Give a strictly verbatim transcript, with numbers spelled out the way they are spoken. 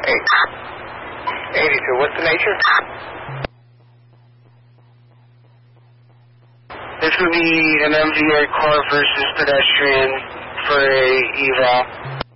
eighty-two, what's the nature? This would be an M V A car versus pedestrian for a eval.